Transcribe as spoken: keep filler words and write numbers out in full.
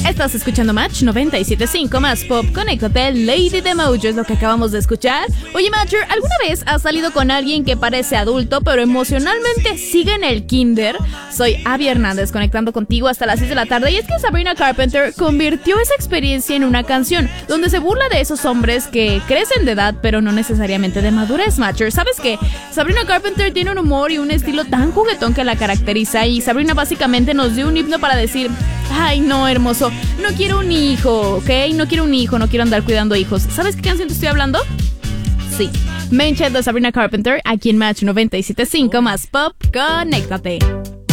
Estás escuchando Match noventa y siete punto cinco más pop. Conéctate, Lady de Mojo es lo que acabamos de escuchar. Oye, Matcher, ¿alguna vez has salido con alguien que parece adulto pero emocionalmente sigue en el kinder? Soy Abby Hernández, conectando contigo hasta las seis de la tarde. Y es que Sabrina Carpenter convirtió esa experiencia en una canción donde se burla de esos hombres que crecen de edad pero no necesariamente de madurez, Matcher. ¿Sabes qué? Sabrina Carpenter tiene un humor y un estilo tan juguetón que la caracteriza, y Sabrina básicamente nos dio un himno para decir: ay, no, hermoso, no quiero un hijo, ¿ok? No quiero un hijo, no quiero andar cuidando hijos. ¿Sabes qué canción te estoy hablando? Sí, Main Chat de Sabrina Carpenter, aquí en Match noventa y siete punto cinco más pop. Conéctate.